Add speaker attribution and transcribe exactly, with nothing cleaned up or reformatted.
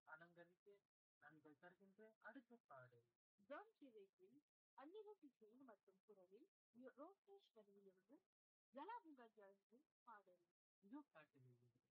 Speaker 1: அலங்கரித்து நன்கள் தருகின்ற அடுத்த பாடல்
Speaker 2: ஜான் ஜீவிக்கில் அன்னிவன் இசையில் மற்றும் குரலில் ரோகேஷ் வரியிலிருந்து ஜலாபுங்கா ஜாஸ்மின் பாடல்.
Speaker 1: இது காட்டில்